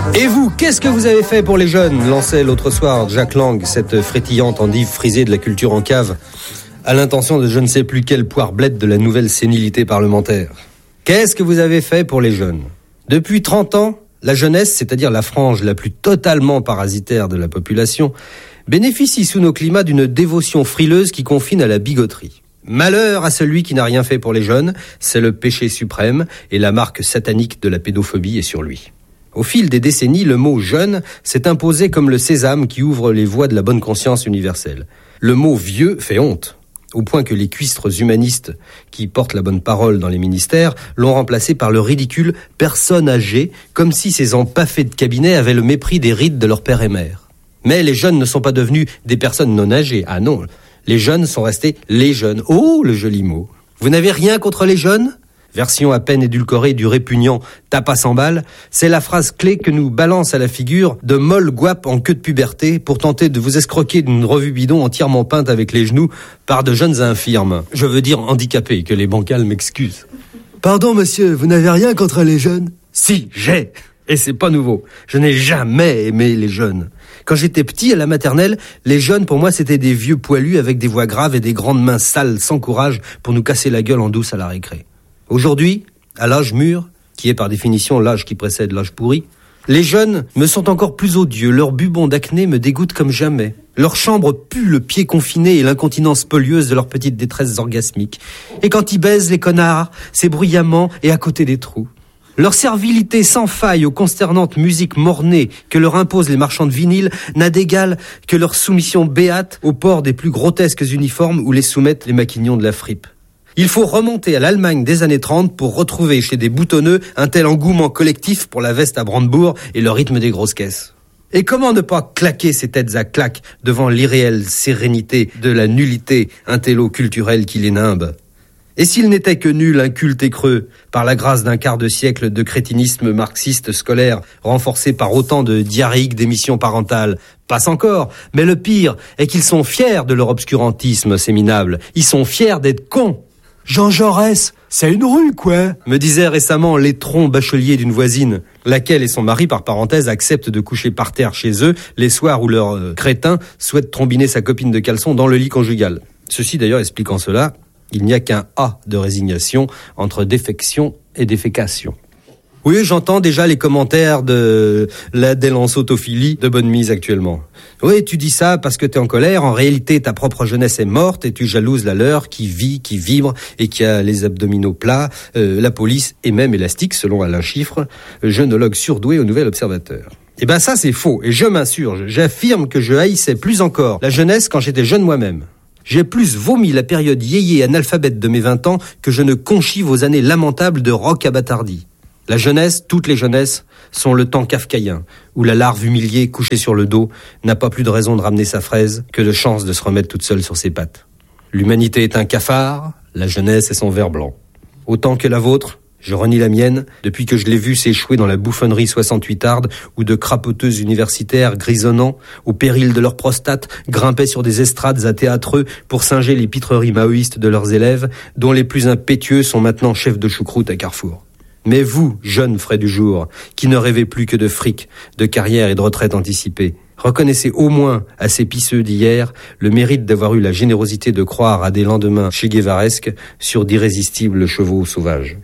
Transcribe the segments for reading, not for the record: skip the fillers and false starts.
Et vous, qu'est-ce que vous avez fait pour les jeunes ? Lançait l'autre soir Jack Lang, cette frétillante endive frisée de la culture en cave, à l'intention de je ne sais plus quelle poire blette de la nouvelle sénilité parlementaire. Qu'est-ce que vous avez fait pour les jeunes ? Depuis 30 ans, la jeunesse, c'est-à-dire la frange la plus totalement parasitaire de la population, bénéficie sous nos climats d'une dévotion frileuse qui confine à la bigoterie. Malheur à celui qui n'a rien fait pour les jeunes, c'est le péché suprême et la marque satanique de la pédophobie est sur lui. Au fil des décennies, le mot « jeune » s'est imposé comme le sésame qui ouvre les voies de la bonne conscience universelle. Le mot « vieux » fait honte, au point que les cuistres humanistes qui portent la bonne parole dans les ministères l'ont remplacé par le ridicule « personne âgée », comme si ces empaffés de cabinet avaient le mépris des rides de leur père et mère. Mais les jeunes ne sont pas devenus des personnes non âgées, ah non. Les jeunes sont restés les jeunes. Oh, le joli mot. Vous n'avez rien contre les jeunes ? Version à peine édulcorée du répugnant « tape à 100 balles », c'est la phrase clé que nous balance à la figure de molles guapes en queue de puberté pour tenter de vous escroquer d'une revue bidon entièrement peinte avec les genoux par de jeunes infirmes. Je veux dire handicapés, que les bancals m'excusent. Pardon monsieur, vous n'avez rien contre les jeunes ? Si, j'ai. Et c'est pas nouveau. Je n'ai jamais aimé les jeunes. Quand j'étais petit à la maternelle, les jeunes pour moi c'était des vieux poilus avec des voix graves et des grandes mains sales sans courage pour nous casser la gueule en douce à la récré. Aujourd'hui, à l'âge mûr, qui est par définition l'âge qui précède l'âge pourri, les jeunes me sont encore plus odieux, leurs bubons d'acné me dégoûtent comme jamais. Leur chambre pue le pied confiné et l'incontinence polieuse de leurs petites détresses orgasmiques. Et quand ils baisent les connards, c'est bruyamment et à côté des trous. Leur servilité sans faille aux consternantes musiques mornées que leur imposent les marchands de vinyle n'a d'égal que leur soumission béate au port des plus grotesques uniformes où les soumettent les maquignons de la fripe. Il faut remonter à l'Allemagne des années 30 pour retrouver chez des boutonneux un tel engouement collectif pour la veste à Brandebourg et le rythme des grosses caisses. Et comment ne pas claquer ses têtes à claques devant l'irréelle sérénité de la nullité intello-culturelle qui les nimbe ? Et s'il n'était que nul, inculte et creux, par la grâce d'un quart de siècle de crétinisme marxiste scolaire, renforcé par autant de diarrhéiques d'émissions parentales, passe encore, mais le pire est qu'ils sont fiers de leur obscurantisme séminable. Ils sont fiers d'être cons. Jean Jaurès, c'est une rue, quoi, me disait récemment l'étron bachelier d'une voisine, laquelle et son mari, par parenthèse, acceptent de coucher par terre chez eux les soirs où leur crétin souhaite trombiner sa copine de caleçon dans le lit conjugal. Ceci d'ailleurs expliquant cela, il n'y a qu'un A de résignation entre défection et défécation. Oui, j'entends déjà les commentaires de la délancotophilie de bonne mise actuellement. Oui, tu dis ça parce que t'es en colère, en réalité ta propre jeunesse est morte et tu jalouses la leur qui vit, qui vibre et qui a les abdominaux plats, la police est même élastique selon Alain Chiffre, jeunologue surdoué au Nouvel Observateur. Eh ben ça c'est faux et je m'insurge, j'affirme que je haïssais plus encore la jeunesse quand j'étais jeune moi-même. J'ai plus vomi la période yéyé analphabète de mes 20 ans que je ne conchis vos années lamentables de rock abattardi. La jeunesse, toutes les jeunesses, sont le temps kafkaïen, où la larve humiliée, couchée sur le dos, n'a pas plus de raison de ramener sa fraise que de chance de se remettre toute seule sur ses pattes. L'humanité est un cafard, la jeunesse est son ver blanc. Autant que la vôtre, je renie la mienne, depuis que je l'ai vue s'échouer dans la bouffonnerie 68arde, où de crapoteuses universitaires grisonnant, au péril de leur prostate, grimpaient sur des estrades à théâtreux pour singer les pitreries maoïstes de leurs élèves, dont les plus impétueux sont maintenant chefs de choucroute à Carrefour. Mais vous, jeunes frais du jour, qui ne rêvez plus que de fric, de carrière et de retraite anticipée, reconnaissez au moins à ces pisseux d'hier le mérite d'avoir eu la générosité de croire à des lendemains Che Guevaresques sur d'irrésistibles chevaux sauvages.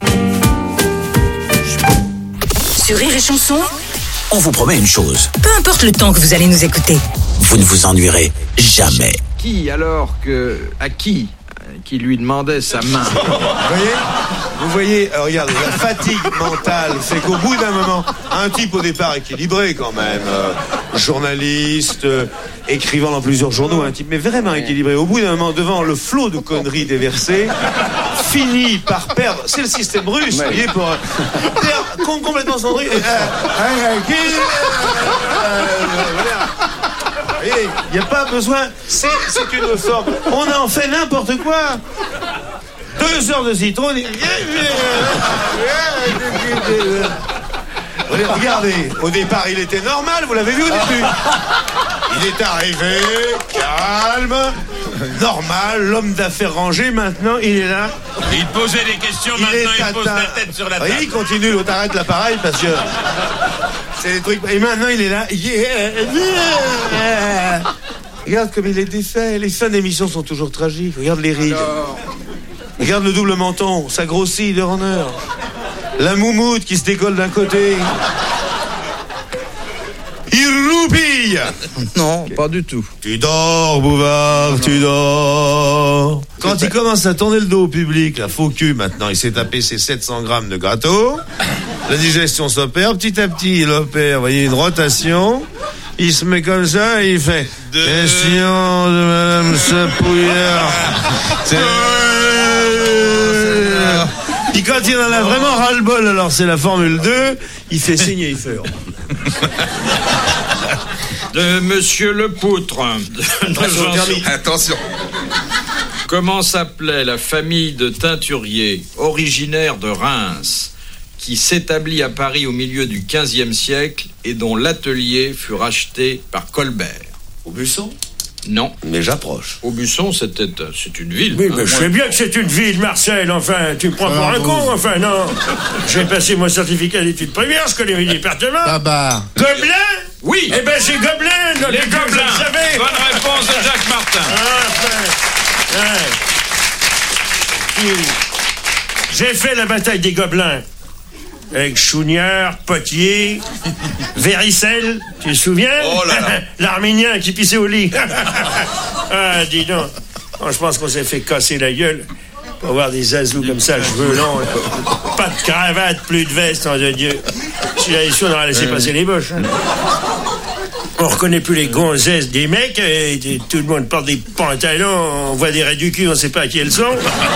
Sur Rire et Chanson, on vous promet une chose. Peu importe le temps que vous allez nous écouter, vous ne vous ennuierez jamais. Qui alors que... À qui lui demandait sa main? Vous voyez, regardez, la fatigue mentale, c'est qu'au bout d'un moment, un type au départ équilibré quand même, journaliste, écrivant dans plusieurs journaux, un type mais vraiment équilibré, au bout d'un moment, devant le flot de conneries déversées, finit par perdre, c'est le système russe, vous voyez, pour perdre complètement son truc. Il n'y a pas besoin, c'est une forme, on en fait n'importe quoi. 2 heures de citron. Regardez, au départ il était normal, vous l'avez vu au début. Il est arrivé, calme, normal, l'homme d'affaires rangé, maintenant il est là. Il posait des questions, maintenant il pose la tête sur la table. Il continue, l'autre arrête l'appareil parce que C'est des trucs. Et maintenant, il est là. Regarde comme il est défait. Les fins d'émission sont toujours tragiques. Regarde les rides. Regarde le double menton. Ça grossit d'heure en heure. La moumoute qui se décolle d'un côté. Il roupille. Non, pas du tout. Tu dors, Bouvard, tu dors. Quand il commence à tourner le dos au public, la faux cul maintenant, il s'est tapé ses 700 grammes de gâteau. La digestion s'opère, petit à petit, il opère, vous voyez, une rotation. Il se met comme ça et il fait question de Madame Sapouillard. Puis quand il en a vraiment ras-le-bol, alors c'est la Formule 2, il fait signe et il fait. De Monsieur Le Poutre. Attention. Comment s'appelait la famille de teinturiers originaire de Reims qui s'établit à Paris au milieu du XVe siècle et dont l'atelier fut racheté par Colbert? Aubusson? Non. Mais j'approche. Aubusson, c'est une ville. Oui, mais je sais bien que c'est une ville, Marcel, enfin, tu me prends pour un con, enfin, non. J'ai passé mon certificat d'études primaires, je connais mes départements. Baba. Gobelin? Oui. Eh ben, c'est Gobelin, Les Gobelins. Bonne réponse de Jacques Martin. J'ai fait la bataille des Gobelins. Avec Chougnard, Potier, Véricelle, tu te souviens? Oh là là. L'Arménien qui pissait au lit. Ah, dis donc. Bon, je pense qu'on s'est fait casser la gueule pour avoir des azous comme ça, cheveux longs. Là. Pas de cravate, plus de veste, en de Dieu. Si j'avais su, on aurait laissé passer les boches. Hein. On reconnaît plus les gonzesses des mecs, et tout le monde porte des pantalons, on voit des raies du cul, on sait pas à qui elles sont.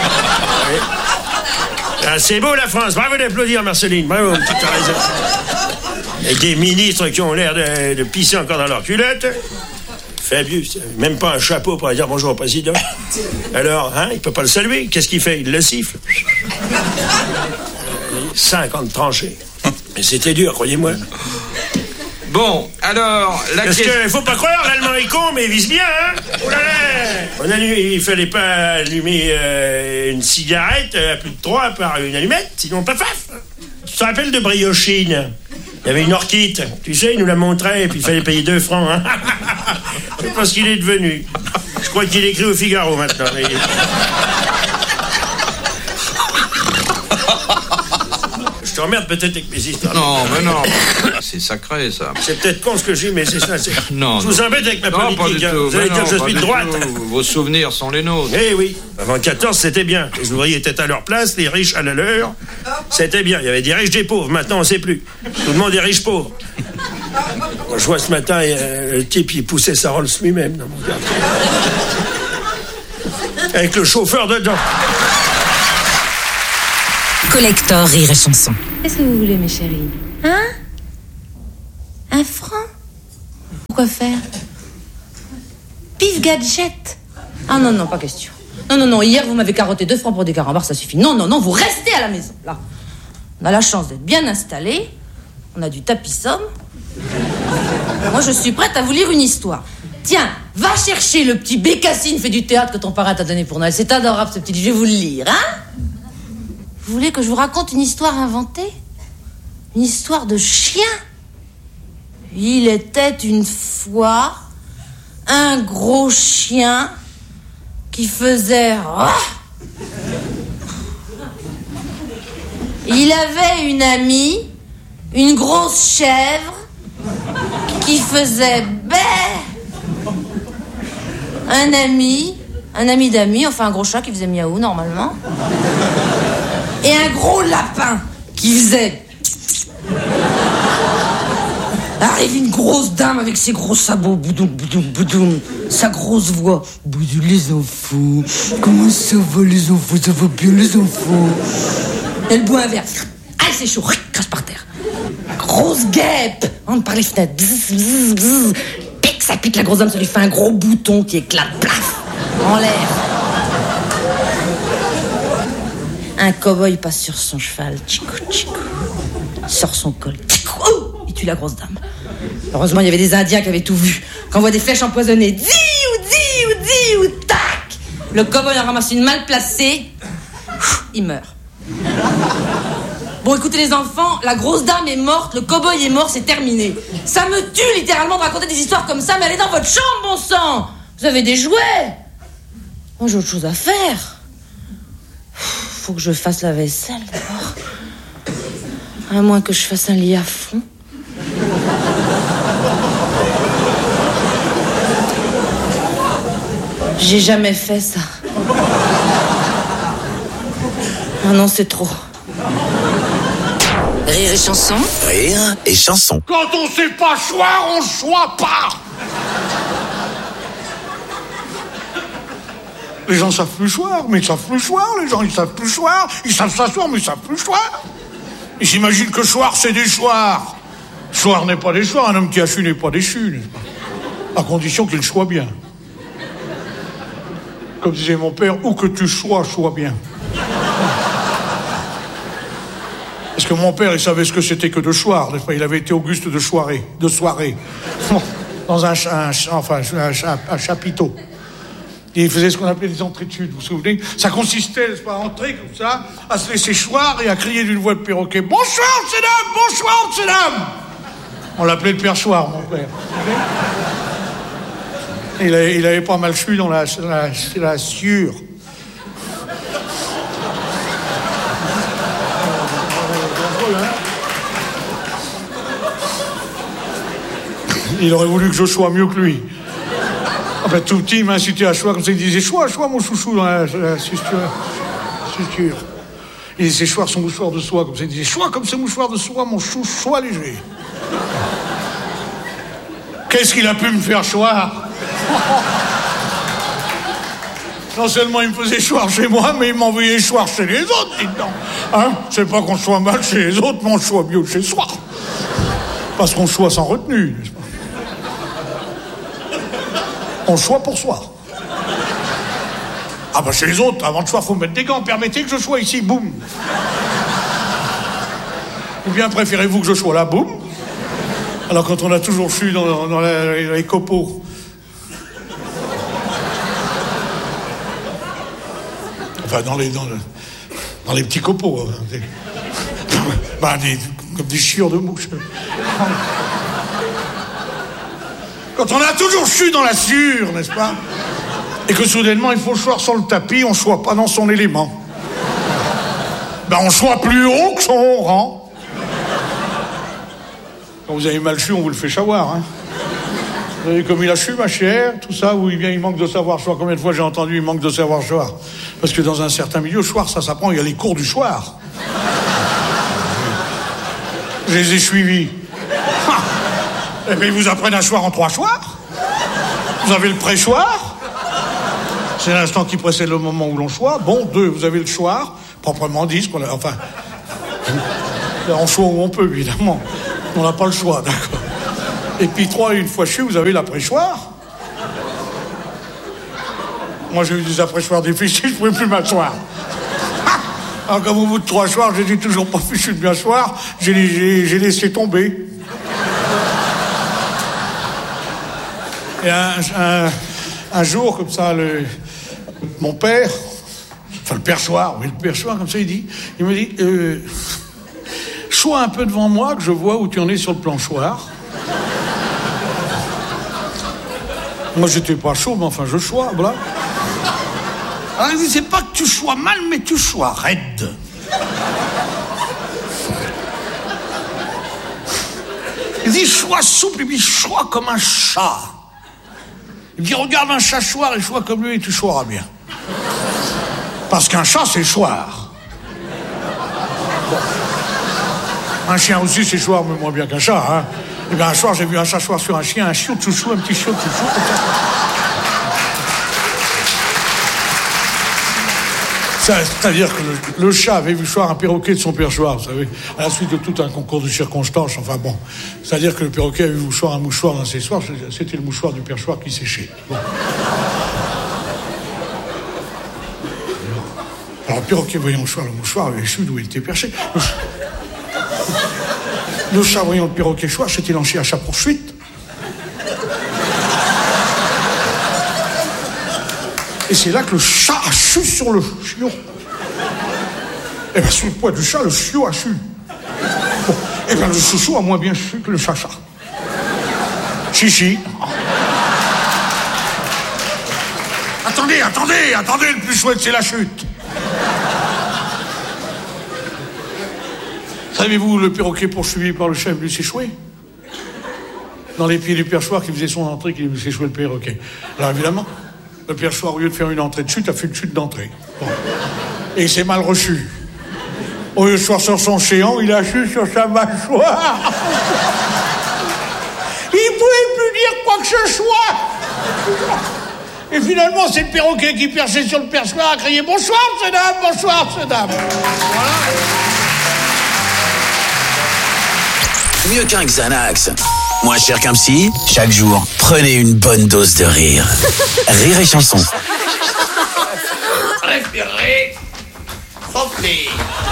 Ah, c'est beau la France, bravo d'applaudir Marceline, bravo, tu as raison. Et des ministres qui ont l'air de pisser encore dans leur culotte. Fabius, même pas un chapeau pour dire bonjour au président. Alors, hein, il peut pas le saluer, qu'est-ce qu'il fait? Il le siffle. 50 tranchées. Mais c'était dur, croyez-moi. Bon, alors, Parce que faut pas croire, l'Allemand est con, mais il vise bien, hein. Oh là là. Il fallait pas allumer une cigarette à plus de 3 par une allumette, sinon pas faf. Tu te rappelles de Briochine? Il y avait une orchite, tu sais, il nous la montrait, et puis il fallait payer 2 francs, hein. Je sais pas ce qu'il est devenu. Je crois qu'il écrit au Figaro maintenant. Je t'emmerde peut-être avec mes histoires. Non, mais non. C'est sacré, ça. C'est peut-être con ce que j'ai, mais c'est ça. Non. Je vous embête avec ma politique. Pas du tout. Vous allez dire que je suis de droite. Vos souvenirs sont les nôtres. Eh oui. Avant 14, c'était bien. Les ouvriers étaient à leur place, les riches à la leur. C'était bien. Il y avait des riches, des pauvres. Maintenant, on sait plus. Tout le monde est riche, pauvre. Je vois ce matin, le type, il poussait sa Rolls lui-même dans mon quartier. Avec le chauffeur dedans. Collector Rire et Chanson. Qu'est-ce que vous voulez, mes chéris? Hein? 1 franc? Pourquoi faire? Pif gadget? Ah non, non, pas question. Non, hier vous m'avez carotté 2 francs pour des carambars, ça suffit. Non, vous restez à la maison, là. On a la chance d'être bien installés, on a du tapis-somme. Moi, je suis prête à vous lire une histoire. Tiens, va chercher le petit Bécassine fait du théâtre que ton parrain t'a donné pour Noël. C'est adorable, ce petit livre, je vais vous le lire, hein? Vous voulez que je vous raconte une histoire inventée? Une histoire de chien? Il était une fois un gros chien qui faisait... Il avait une amie, une grosse chèvre, qui faisait bé. Un ami d'amis, enfin un gros chat qui faisait miaou normalement. Et un gros lapin qui faisait... Arrive une grosse dame avec ses gros sabots, boudoum, boudoum, boudoum, sa grosse voix. Boudou les enfants, comment ça va les enfants, ça va bien les enfants. Elle boit un verre, ah c'est chaud, crache par terre. Grosse guêpe, entre par les fenêtres, bzz, bzz, bzz. Pique, ça pique la grosse dame, ça lui fait un gros bouton qui éclate, plaf, en l'air. Un cow-boy passe sur son cheval, tchikou, tchikou, sort son col, tchikou, oh, il tue la grosse dame. Heureusement, il y avait des Indiens qui avaient tout vu. Quand on voit des flèches empoisonnées, ou tac, le cow-boy en ramasse une mal placée, il meurt. Bon, écoutez les enfants, la grosse dame est morte, le cow-boy est mort, c'est terminé. Ça me tue littéralement de raconter des histoires comme ça, mais allez dans votre chambre, bon sang. Vous avez des jouets. Moi, j'ai autre chose à faire. Faut que je fasse la vaisselle d'abord. À moins que je fasse un lit à fond. J'ai jamais fait ça. Ah non, c'est trop. Rire et chanson. Rire et chanson. Quand on sait pas choir, on choit pas. Les gens savent plus choir, mais ils savent plus choir. Les gens, ils savent plus choir. Ils savent s'asseoir, mais ils savent plus choir. Ils s'imaginent que choir, c'est des choirs. Choir n'est pas des choirs. Un homme qui a chu n'est pas déchu, n'est-ce pas? À condition qu'il choie bien. Comme disait mon père, où que tu chois bien. Parce que mon père, il savait ce que c'était que de choir, n'est-ce pas? Il avait été auguste de soirée. Dans un chapiteau. Et il faisait ce qu'on appelait des entrées de chute, vous vous souvenez? Ça consistait, n'est-ce pas, à entrer comme ça, à se laisser choir et à crier d'une voix de perroquet: bonsoir, ces dames, bonsoir, ces dames. On l'appelait le père Choir, mon père. Il avait pas mal chu dans la sciure. Il aurait voulu que je sois mieux que lui. Enfin, tout petit, il m'a incité à choix, comme ça, il disait: choix, mon chouchou, dans la suture. Il disait: choix son mouchoir de soie, comme ça, il disait: choix comme ce mouchoir de soie, mon chou, sois léger. Qu'est-ce qu'il a pu me faire choir? Non seulement il me faisait choir chez moi, mais il m'envoyait choir chez les autres, dis donc. Hein? C'est pas qu'on soit mal chez les autres, mais on soit mieux chez soi. Parce qu'on choisit sans retenue, n'est-ce pas? On choisit pour soi. Ah bah chez les autres, avant de choix, faut mettre des gants. Permettez que je sois ici, boum. Ou bien préférez-vous que je sois là, boum. Alors quand on a toujours chu dans les copeaux. Enfin, dans les petits copeaux. Comme des chiures de mouches. Quand on a toujours chu dans la sciure, n'est-ce pas? Et que soudainement, il faut choir sur le tapis, on ne choit pas dans son élément. Ben, on choit plus haut que son rang. Quand vous avez mal chu, on vous le fait savoir, hein. Vous avez comme il a chu, ma chère, tout ça, où il manque de savoir choir. Combien de fois j'ai entendu il manque de savoir choir? Parce que dans un certain milieu, choir, ça s'apprend, il y a les cours du choir. Je les ai suivis. Et puis ils vous apprennent à choir en 3 choirs. Vous avez le pré-choir. C'est l'instant qui précède le moment où l'on choit. Bon, 2, vous avez le choir, proprement dit, enfin, on choit où on peut, évidemment. On n'a pas le choix, d'accord. Et puis 3, une fois chu, vous avez l'après-choir. Moi, j'ai eu des après-choirs difficiles, je ne pouvais plus m'asseoir. Alors, comme au bout de 3 choirs, j'étais toujours pas fichu de m'asseoir, j'ai laissé tomber. Et un jour, comme ça, mon père, enfin le père Choir, oui, le père Choir, comme ça, il me dit, chois un peu devant moi, que je vois où tu en es sur le plan choir. Moi, j'étais pas chaud, mais enfin, je chois, voilà. Alors, il dit, c'est pas que tu chois mal, mais tu chois raide. Il dit, chois souple, et puis chois comme un chat. Il dit, regarde un chat choir et chois comme lui et tu choiras bien. Parce qu'un chat, c'est choir. Bon. Un chien aussi, c'est choir, mais moins bien qu'un chat, hein. Eh bien, un soir, j'ai vu un chat choir sur un chien, un chiot de chouchou, un petit chiot de chouchou. C'est-à-dire que le chat avait vu choir un perroquet de son père Choir, vous savez, à la suite de tout un concours de circonstances, enfin bon. C'est-à-dire que le perroquet avait vu choir un mouchoir dans ses soirs, c'était le mouchoir du père Choir qui séchait. Bon. Alors le perroquet voyant le mouchoir avait su d'où il était perché. Le chat voyant le perroquet Choir s'était lancé à sa poursuite. Et c'est là que le chat a chu sur le chiot. Et bien, sous le poids du chat, le chiot a chu. Eh bien, le chouchou a moins bien su que le chacha. Chichi. Attendez, le plus chouette, c'est la chute. Savez-vous le perroquet poursuivi par le chef lui s'échouer? Dans les pieds du perchoir qui faisait son entrée, qui lui s'échouait le perroquet. Alors évidemment, le perchoir, au lieu de faire une entrée de chute, a fait une chute d'entrée. Bon. Et il s'est mal reçu. Au lieu de choir sur son chéant, il a chu sur sa mâchoire. Il pouvait plus dire quoi que ce soit. Et finalement, c'est le perroquet qui perchait sur le perchoir a crié « Bonsoir, ces dames, bonsoir, ces dames ». Voilà. Mieux qu'un Xanax. Moins cher qu'un psy, chaque jour, prenez une bonne dose de rire. Rire et chanson. Respirez, soufflez.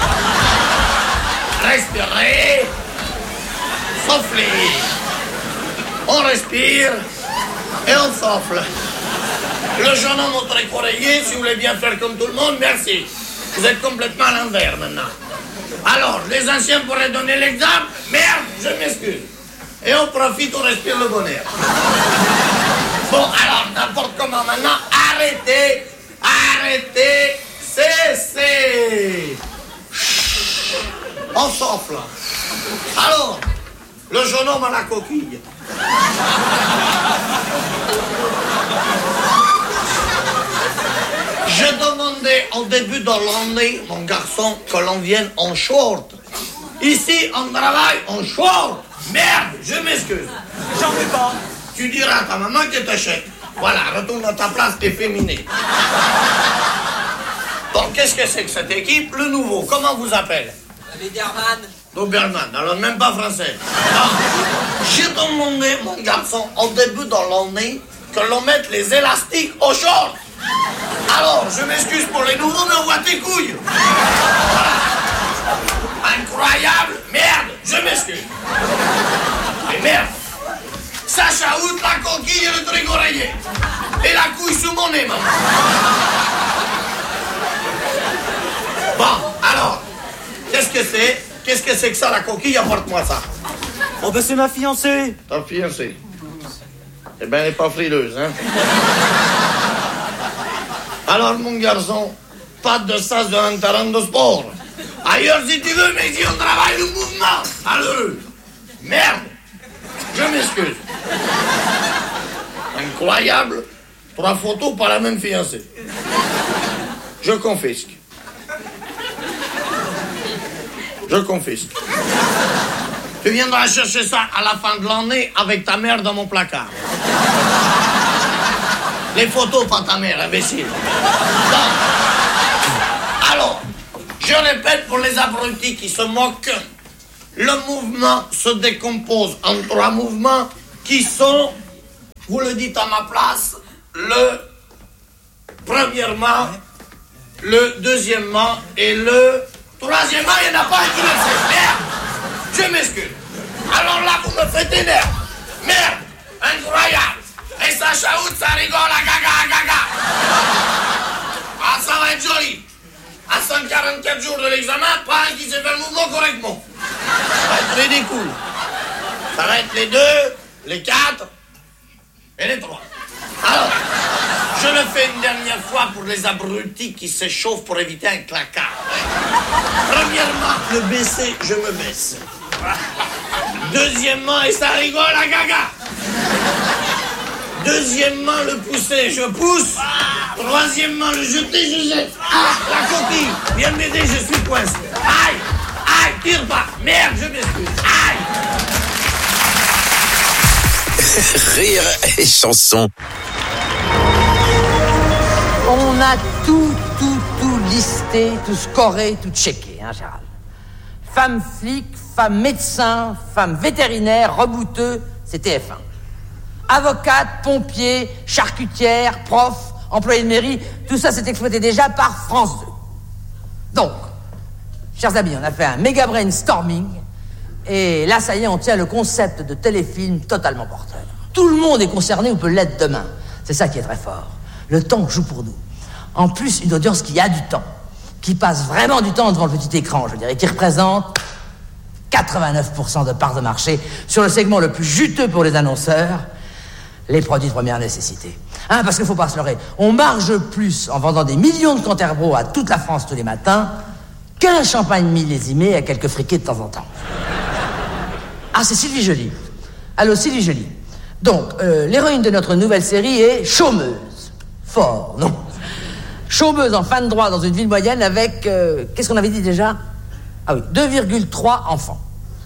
Respirez, soufflez. On respire et on souffle. Le jeune homme au trait oreiller, si vous voulez bien faire comme tout le monde, merci. Vous êtes complètement à l'envers maintenant. Alors, les anciens pourraient donner l'exemple. Merde, je m'excuse. Et on profite, on respire le bon air. Bon, alors, n'importe comment maintenant, arrêtez, cessez. On souffle. Alors, le jeune homme à la coquille. Je demandais au début de l'année, mon garçon, que l'on vienne en short. Ici, on travaille en short. Merde, je m'excuse. J'en veux pas. Tu diras à ta maman qu'elle t'achète. Voilà, retourne à ta place efféminée. Bon, qu'est-ce que c'est que cette équipe? Le nouveau, comment vous appelle? Biderman. Doberman, alors même pas français. Non. J'ai demandé, mon garçon, au début de l'année, que l'on mette les élastiques au short. Alors, je m'excuse pour les nouveaux, mais on voit tes couilles. Voilà. Incroyable. Merde, je m'excuse. Mais merde. Ça chaoute la coquille et le truc oreiller. Et la couille sous mon nez, maman. Bon, alors, qu'est-ce que c'est? Qu'est-ce que c'est que ça, la coquille? Apporte-moi ça. Oh ben c'est ma fiancée. Ta fiancée? Eh ben, elle n'est pas frileuse, hein? Alors, mon garçon, pas de sas de un terrain de sport. Ailleurs, si tu veux, mais ici, on travaille le mouvement. Alors, merde. Je m'excuse. Incroyable. 3 photos, pas la même fiancée. Je confisque. Je confisque. Tu viendras chercher ça à la fin de l'année avec ta mère dans mon placard. Les photos, pas ta mère, imbécile. Bon. Alors, je répète pour les abrutis qui se moquent, le mouvement se décompose en 3 mouvements qui sont, vous le dites à ma place, le premièrement, le deuxièmement et le troisièmement. Il n'y en a pas un qui le fait. Merde, je m'excuse. Alors là, vous me faites énerver. Merde, incroyable. Et ça chaoute, ça rigole, gaga. Ah, ça va être joli. À 144 jours de l'examen, pas un qui sait faire le mouvement correctement. Ça va être ridicule. Ça va être les 2, les 4 et les 3. Alors, je le fais une dernière fois pour les abrutis qui s'échauffent pour éviter un claquard. Premièrement, le baisser, je me baisse. Deuxièmement, et ça rigole, gaga. Deuxièmement, le pousser, je pousse. Troisièmement, le jeter, je jette. Ah, la coquille, viens m'aider, je suis coincé. Aïe, tire pas. Merde, je m'excuse. Aïe. Rire et chanson. On a tout listé, tout scoré, tout checké, hein, Gérald. Femme flic, femme médecin, femme vétérinaire, rebouteux, c'est TF1. Avocate, pompier, charcutière, prof, employé de mairie, tout ça c'est exploité déjà par France 2. Donc, chers amis, on a fait un méga brainstorming, et là, ça y est, on tient le concept de téléfilm totalement porteur. Tout le monde est concerné ou peut l'être demain. C'est ça qui est très fort. Le temps joue pour nous. En plus, une audience qui a du temps, qui passe vraiment du temps devant le petit écran, je dirais, qui représente 89% de part de marché sur le segment le plus juteux pour les annonceurs, les produits de première nécessité. Hein, parce qu'il faut pas se leurrer, on marge plus en vendant des millions de Canterbro à toute la France tous les matins qu'un champagne millésimé à quelques friquets de temps en temps. Ah, c'est Sylvie Joly. Allô, Sylvie Joly. Donc, l'héroïne de notre nouvelle série est chômeuse. Fort, non. Chômeuse en fin de droit dans une ville moyenne avec, qu'est-ce qu'on avait dit déjà? Ah oui, 2,3 enfants.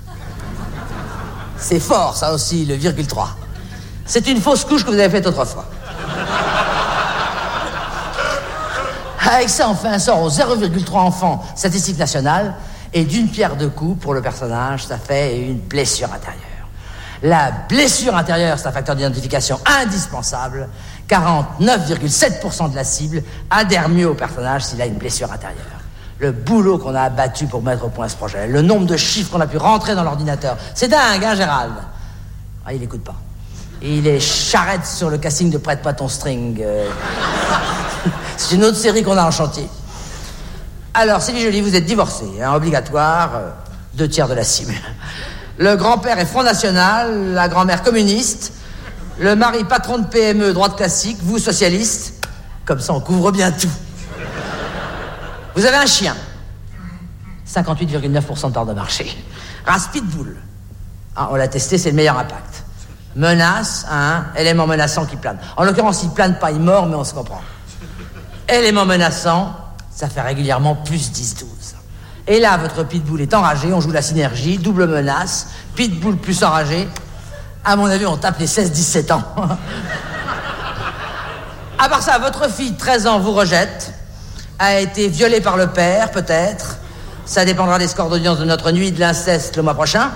C'est fort, ça aussi, le virgule 3. C'est une fausse couche que vous avez faite autrefois. Avec ça, on fait un sort aux 0,3 enfants, statistique nationale, et d'une pierre deux coups, pour le personnage, ça fait une blessure intérieure. La blessure intérieure, c'est un facteur d'identification indispensable. 49,7% de la cible adhère mieux au personnage s'il a une blessure intérieure. Le boulot qu'on a abattu pour mettre au point ce projet, le nombre de chiffres qu'on a pu rentrer dans l'ordinateur, c'est dingue, hein, Gérald? Ah, il écoute pas. Il est charrette sur le casting de Prête pas ton string. C'est une autre série qu'on a en chantier. Alors, Sylvie Joly, vous êtes divorcé, hein, obligatoire, 2/3 de la cible. Le grand-père est Front National, la grand-mère communiste, le mari patron de PME, droite classique, vous socialiste. Comme ça, on couvre bien tout. Vous avez un chien. 58,9% de part de marché. Race pitbull. Ah, on l'a testé, c'est le meilleur impact. Menace, hein, élément menaçant qui plane. En l'occurrence, il plane pas, il mord, mais on se comprend. Élément menaçant, ça fait régulièrement plus 10-12. Et là, votre pitbull est enragé, on joue la synergie, double menace, pitbull plus enragé. À mon avis, on tape les 16-17 ans. À part ça, votre fille, 13 ans, vous rejette, a été violée par le père, peut-être. Ça dépendra des scores d'audience de notre nuit de l'inceste le mois prochain.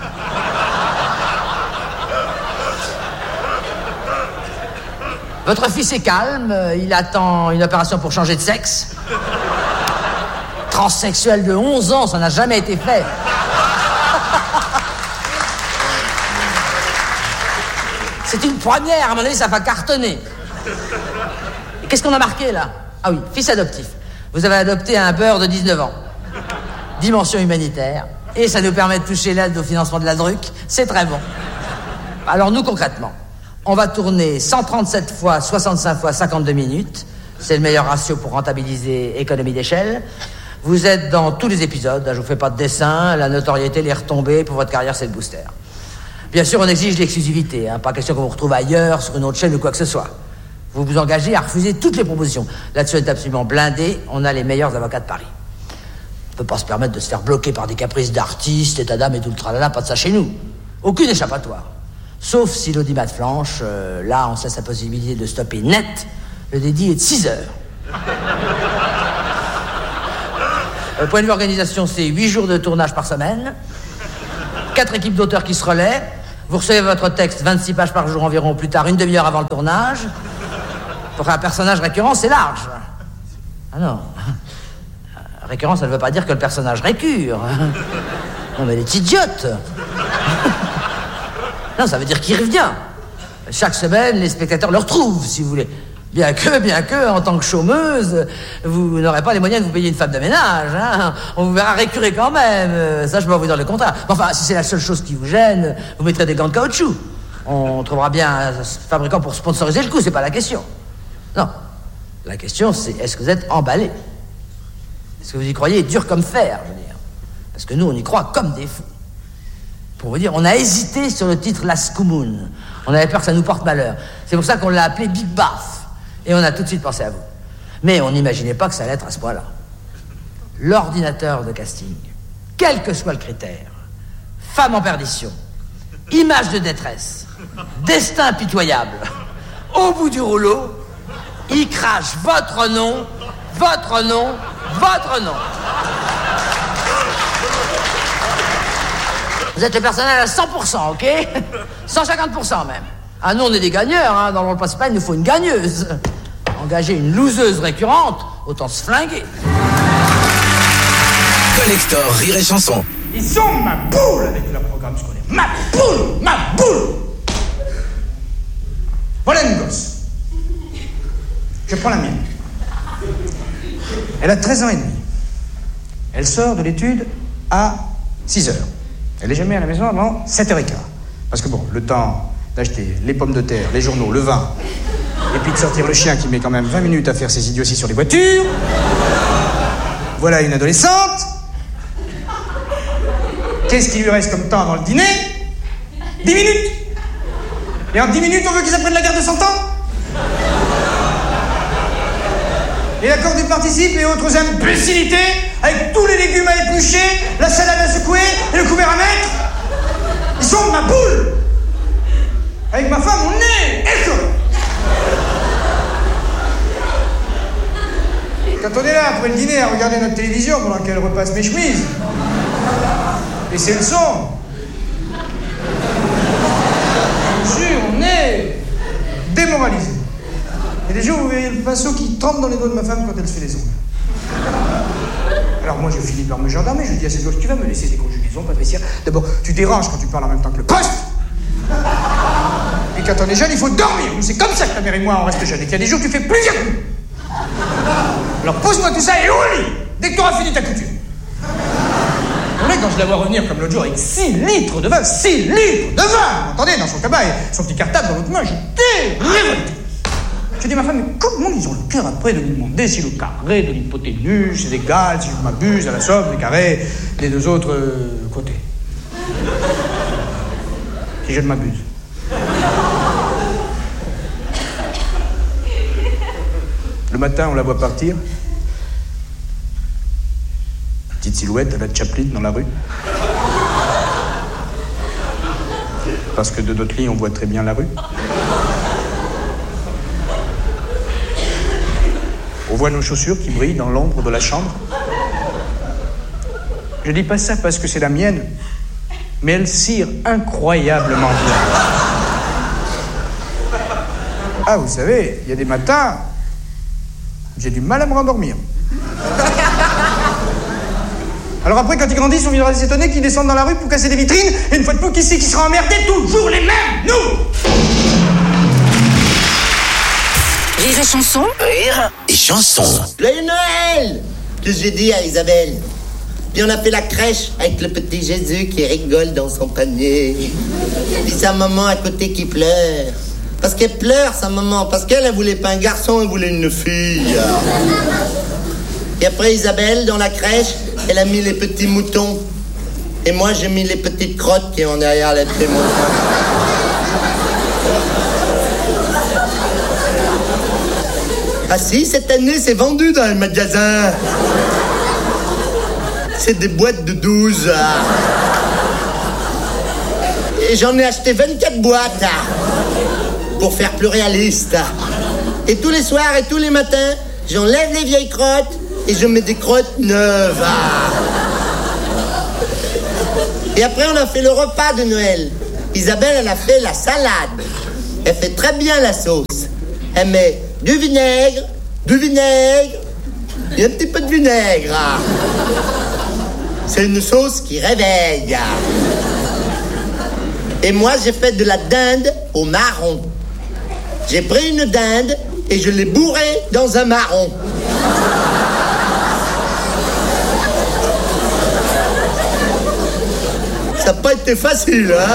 Votre fils est calme, il attend une opération pour changer de sexe. Transsexuel de 11 ans, ça n'a jamais été fait. C'est une première, à mon avis, ça va cartonner. Qu'est-ce qu'on a marqué, là? Ah oui, fils adoptif. Vous avez adopté un beurre de 19 ans. Dimension humanitaire. Et ça nous permet de toucher l'aide au financement de la DRUC. C'est très bon. Alors, nous, concrètement, on va tourner 137 fois 65 fois 52 minutes. C'est le meilleur ratio pour rentabiliser économie d'échelle. Vous êtes dans tous les épisodes. Je vous fais pas de dessin. La notoriété, les retombées pour votre carrière, c'est le booster. Bien sûr, on exige l'exclusivité. Hein. Pas question qu'on vous retrouve ailleurs, sur une autre chaîne ou quoi que ce soit. Vous vous engagez à refuser toutes les propositions. Là-dessus, on est absolument blindé. On a les meilleurs avocats de Paris. On peut pas se permettre de se faire bloquer par des caprices d'artistes, état d'âme et tout le tralala. Pas de ça chez nous. Aucune échappatoire. Sauf si l'audimat flanche. Là, on se laisse la possibilité de stopper net. Le dédit est de 6 heures. Au point de vue organisation, c'est 8 jours de tournage par semaine. 4 équipes d'auteurs qui se relaient. Vous recevez votre texte 26 pages par jour environ, plus tard une demi-heure avant le tournage. Pour un personnage récurrent, c'est large. Ah non. Récurrent, ça ne veut pas dire que le personnage récure. Non, mais elle est idiote. Non, ça veut dire qu'il revient. Chaque semaine, les spectateurs le retrouvent, si vous voulez. Bien que, en tant que chômeuse, vous n'aurez pas les moyens de vous payer une femme de ménage, hein. On vous verra récurer quand même. Ça, je peux vous dire le contraire. Enfin, si c'est la seule chose qui vous gêne, vous mettrez des gants de caoutchouc. On trouvera bien un fabricant pour sponsoriser le coup, c'est pas la question. Non. La question, c'est est-ce que vous êtes emballé? Est-ce que vous y croyez dur comme fer, je veux dire? Parce que nous, on y croit comme des fous. Pour vous dire, on a hésité sur le titre Las Kumun. On avait peur que ça nous porte malheur. C'est pour ça qu'on l'a appelé Big Bath. Et on a tout de suite pensé à vous. Mais on n'imaginait pas que ça allait être à ce point-là. L'ordinateur de casting, quel que soit le critère, femme en perdition, image de détresse, destin pitoyable, au bout du rouleau, il crache votre nom, votre nom, votre nom. Vous êtes le personnel à 100%, ok? 150% même. Ah, nous, on est des gagneurs, hein. Dans le rôle principal, il nous faut une gagneuse. Engager une loseuse récurrente, autant se flinguer. Collector Rire et Chanson. Ils sont ma boule avec leur programme scolaire. Ma boule! Ma boule! Voilà une gosse. Je prends la mienne. Elle a 13 ans et demi. Elle sort de l'étude à 6 heures. Elle est jamais à la maison avant 7h15. Parce que bon, le temps d'acheter les pommes de terre, les journaux, le vin, et puis de sortir le chien qui met quand même 20 minutes à faire ses idioties sur les voitures. Voilà une adolescente. Qu'est-ce qui lui reste comme temps avant le dîner? 10 minutes. Et en 10 minutes, on veut qu'ils apprennent la guerre de 100 ans? Et l'accord du participe et autres imbécilités, avec tous les légumes à éplucher, la salade à secouer et le couvert à mettre. Ils sont ma boule. Avec ma femme, on est écœurés. Quand on est là après le dîner à regarder notre télévision pendant qu'elle repasse mes chemises, et c'est le son. Je vous jure, on est démoralisé. Il y a des jours où vous voyez le pinceau qui trempe dans les doigts de ma femme quand elle se fait les ongles. Alors moi, je finis par me gendarmer. Je dis à cette gauche, tu vas me laisser des conjugaisons, Patricia. D'abord, tu déranges quand tu parles en même temps que le poste. Et quand on est jeune, il faut dormir. C'est comme ça que ta mère et moi, on reste jeunes. Et qu'il y a des jours où tu fais plus vieux que nous. Alors pose-moi tout ça et au lit, dès que tu auras fini ta couture. Vous voyez, quand je la vois revenir comme l'autre jour avec 6 litres de vin, 6 litres de vin, vous entendez, dans son cabas et son petit cartable dans l'autre main, j'étais révolté. Je dis à ma femme, mais comment ils ont le cœur après de lui demander si le carré de l'hypoténuse est égal, si je m'abuse, à la somme des carrés des deux autres côtés. Si je ne m'abuse. Le matin, on la voit partir. Petite silhouette à la Chaplin dans la rue. Parce que de notre lit, on voit très bien la rue. On voit nos chaussures qui brillent dans l'ombre de la chambre. Je dis pas ça parce que c'est la mienne, mais elle cire incroyablement bien. Ah, vous savez, il y a des matins, j'ai du mal à me rendormir. Alors après, quand ils grandissent, on viendra s'étonner qu'ils descendent dans la rue pour casser des vitrines, et une fois de plus, qui c'est qui sera emmerdé? Toujours les mêmes, nous! Rire et chanson. Rire et chanson. Joyeux Noël! Que j'ai dit à Isabelle. Puis on a fait la crèche avec le petit Jésus qui rigole dans son panier. Puis sa maman à côté qui pleure. Parce qu'elle pleure, sa maman. Parce qu'elle, elle voulait pas un garçon, elle voulait une fille. Et après Isabelle, dans la crèche, elle a mis les petits moutons. Et moi, j'ai mis les petites crottes qui ont derrière les petits moutons. Ah si, cette année, c'est vendu dans les magasins. C'est des boîtes de 12. Et j'en ai acheté 24 boîtes pour faire plus réaliste. Et tous les soirs et tous les matins, j'enlève les vieilles crottes et je mets des crottes neuves. Et après, on a fait le repas de Noël. Isabelle, elle a fait la salade. Elle fait très bien la sauce. Elle met du vinaigre et un petit peu de vinaigre. C'est une sauce qui réveille. Et moi, j'ai fait de la dinde au marron. J'ai pris une dinde et je l'ai bourrée dans un marron. Ça n'a pas été facile, hein?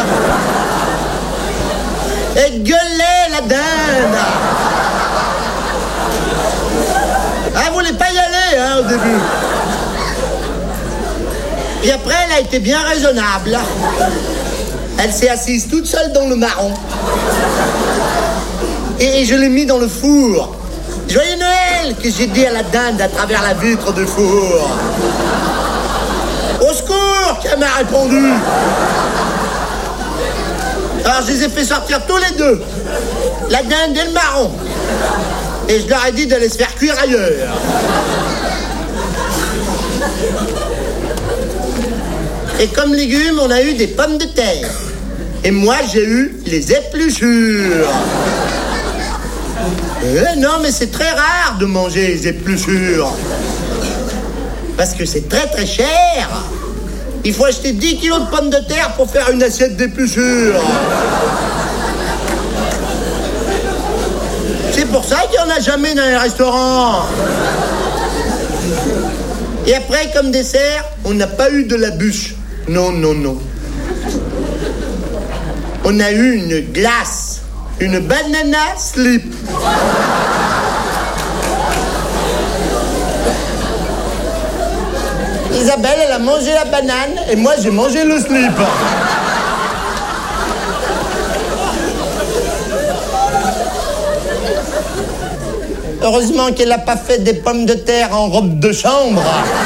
Elle gueulait, la dinde! Ah, elle voulait pas y aller, hein, au début. Et après, elle a été bien raisonnable. Elle s'est assise toute seule dans le marron. Et je l'ai mis dans le four. Joyeux Noël, que j'ai dit à la dinde à travers la vitre du four. Au secours, qu'elle m'a répondu. Alors je les ai fait sortir tous les deux, la dinde et le marron. Et je leur ai dit d'aller se faire cuire ailleurs. Et comme légumes, on a eu des pommes de terre. Et moi, j'ai eu les épluchures. Non, mais c'est très rare de manger les épluchures. Parce que c'est très très cher. Il faut acheter 10 kilos de pommes de terre pour faire une assiette d'épluchures. C'est pour ça qu'il n'y en a jamais dans les restaurants. Et après, comme dessert, on n'a pas eu de la bûche. Non, non, non. on a eu une glace, une banana slip. Isabelle, elle a mangé la banane et moi j'ai mangé le slip. Heureusement qu'elle n'a pas fait des pommes de terre en robe de chambre.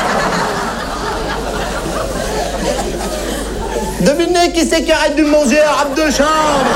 Devinez qui c'est qui aurait dû manger en robe de chambre.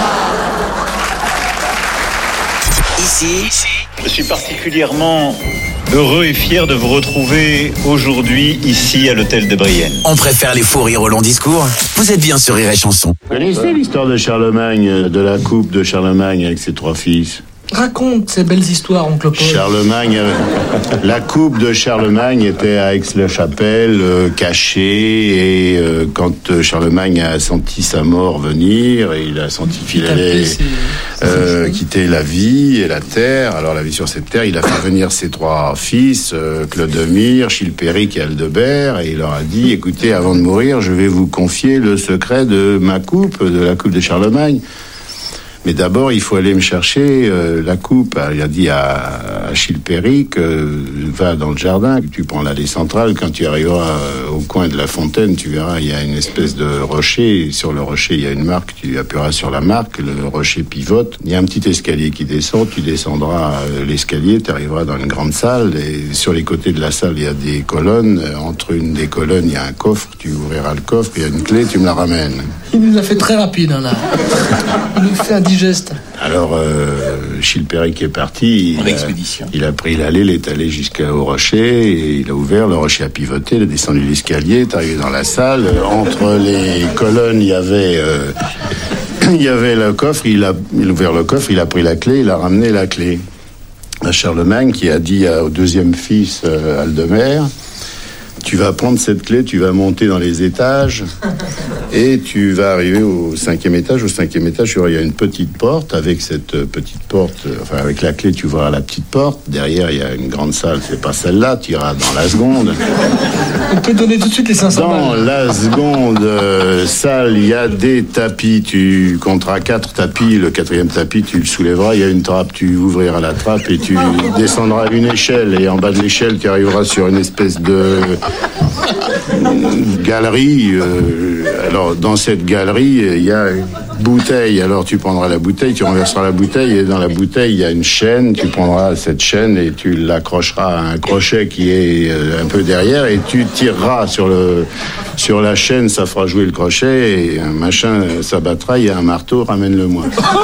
Ici, je suis particulièrement heureux et fier de vous retrouver aujourd'hui ici à l'hôtel de Brienne. On préfère les faux rires au long discours. Vous êtes bien sur Rire et Chanson. Vous connaissez l'histoire de Charlemagne, de la coupe de Charlemagne avec ses 3 fils? Raconte ces belles histoires, oncle Paul. Charlemagne, la coupe de Charlemagne était à Aix-la-Chapelle, cachée, et quand Charlemagne a senti sa mort venir, et il a senti qu'il allait quitter la vie et la terre, alors la vie sur cette terre, il a fait venir ses 3 fils, Clodomir, Chilpéric et Aldebert, et il leur a dit, écoutez, avant de mourir, je vais vous confier le secret de ma coupe, de la coupe de Charlemagne. Mais d'abord, il faut aller me chercher la coupe. Il a dit à Chilpéric, va dans le jardin, tu prends l'allée centrale, quand tu arriveras au coin de la fontaine, tu verras, il y a une espèce de rocher. Sur le rocher, il y a une marque, tu appuieras sur la marque, le rocher pivote. Il y a un petit escalier qui descend, tu descendras l'escalier, tu arriveras dans une grande salle, et sur les côtés de la salle, il y a des colonnes. Entre une des colonnes, il y a un coffre, tu ouvriras le coffre, il y a une clé, tu me la ramènes. Il nous l'a fait très rapide, hein, là. Il nous fait un digeste. Alors, Chilpéric est parti. Il a pris l'allée, il est allé jusqu'au rocher, et il a ouvert, le rocher a pivoté, il a descendu l'escalier, est arrivé dans la salle. Entre les colonnes, il y avait le coffre, il a ouvert le coffre, il a pris la clé, il a ramené la clé à Charlemagne, qui a dit au 2e fils, Aldemert, tu vas prendre cette clé, tu vas monter dans les étages et tu vas arriver au 5e étage. Au 5e étage, il y a une petite porte. Avec cette petite porte, enfin avec la clé, tu ouvriras la petite porte. Derrière, il y a une grande salle, c'est pas celle-là, tu iras dans la seconde. On peut donner tout de suite les 500 Dans balles. la seconde salle, il y a des tapis. Tu compteras 4 tapis. Le 4e tapis, tu le soulèveras. Il y a une trappe. Tu ouvriras la trappe et tu descendras une échelle. Et en bas de l'échelle, tu arriveras sur une espèce de galerie. Alors, dans cette galerie, il y a une bouteille. Alors, tu prendras la bouteille, tu renverseras la bouteille. Et dans la bouteille, il y a une chaîne. Tu prendras cette chaîne et tu l'accrocheras à un crochet qui est un peu derrière. Et tu tireras sur la chaîne, ça fera jouer le crochet. Et un machin s'abattra. Il y a un marteau, ramène-le-moi.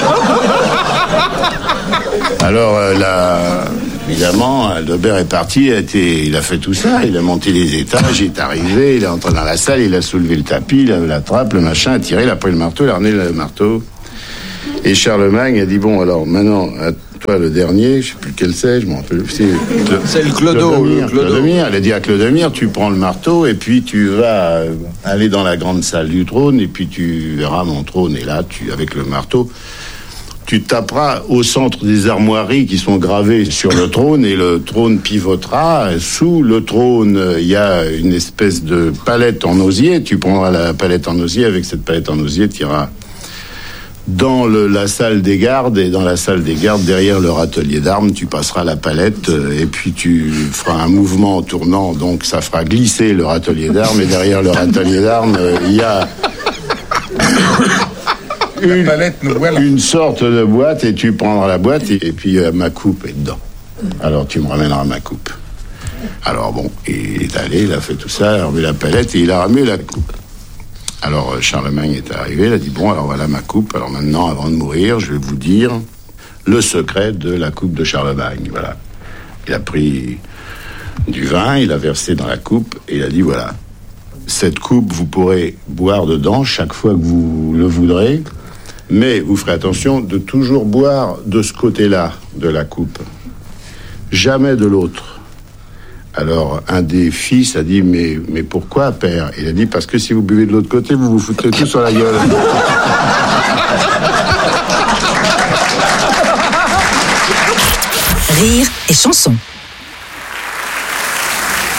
Alors, évidemment, Aldebert est parti, il a fait tout ça, il a monté les étages, il est arrivé, il est entré dans la salle, il a soulevé le tapis, il a la trappe, le machin, a tiré, il a pris le marteau, il a ramené le marteau. Et Charlemagne a dit, bon, alors maintenant, à toi le dernier, je sais plus lequel c'est, je m'en rappelle plus. C'est le Clodomir. Clodomir. Elle a dit à Clodomir, tu prends le marteau et puis tu vas aller dans la grande salle du trône et puis tu verras mon trône. Et là, avec le marteau, tu taperas au centre des armoiries qui sont gravées sur le trône et le trône pivotera. Sous le trône, il y a une espèce de palette en osier. Tu prendras la palette en osier. Avec cette palette en osier, tu iras dans la salle des gardes. Et dans la salle des gardes, derrière leur atelier d'armes, tu passeras la palette et puis tu feras un mouvement en tournant. Donc ça fera glisser leur atelier d'armes. Et derrière leur atelier d'armes, il y a une sorte de boîte et tu prendras la boîte et puis ma coupe est dedans. Alors tu me ramèneras ma coupe. Alors bon, il est allé, il a fait tout ça, il a remis la palette et il a ramené la coupe. Alors Charlemagne est arrivé, il a dit bon, alors voilà ma coupe. Alors maintenant, avant de mourir, je vais vous dire le secret de la coupe de Charlemagne. Voilà. Il a pris du vin, il a versé dans la coupe et il a dit voilà, cette coupe, vous pourrez boire dedans chaque fois que vous le voudrez. Mais vous ferez attention de toujours boire de ce côté-là de la coupe. Jamais de l'autre. Alors, un des fils a dit, mais pourquoi, père? Il a dit, parce que si vous buvez de l'autre côté, vous vous foutez tout sur la gueule. Rire et chanson.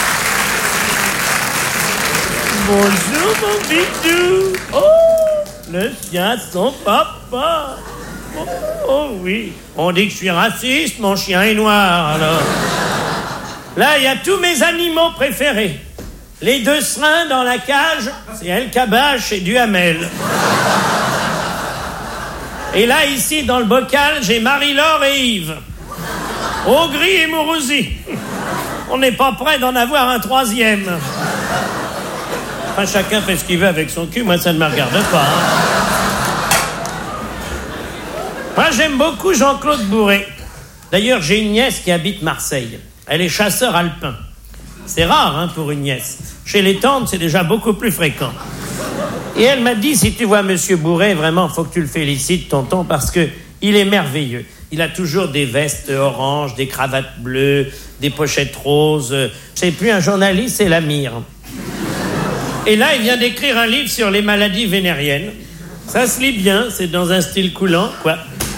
Bonjour mon bidou. Oh, le sien, son papa. Oh oui, on dit que je suis raciste, mon chien est noir, alors. Là, il y a tous mes animaux préférés. Les 2 serins dans la cage, c'est El Kabash et Duhamel. Et là, ici, dans le bocal, j'ai Marie-Laure et Yves. Augry et Mourouzi. On n'est pas près d'en avoir un 3e. Enfin, chacun fait ce qu'il veut avec son cul, moi, ça ne me regarde pas. Hein. Moi, j'aime beaucoup Jean-Claude Bourré. D'ailleurs, j'ai une nièce qui habite Marseille. Elle est chasseur alpin. C'est rare, hein, pour une nièce. Chez les tantes, c'est déjà beaucoup plus fréquent. Et elle m'a dit, si tu vois Monsieur Bourré, vraiment, faut que tu le félicites, tonton, parce que il est merveilleux. Il a toujours des vestes oranges, des cravates bleues, des pochettes roses. C'est plus un journaliste, c'est l'Amir. Et là, il vient d'écrire un livre sur les maladies vénériennes. Ça se lit bien, c'est dans un style coulant, quoi.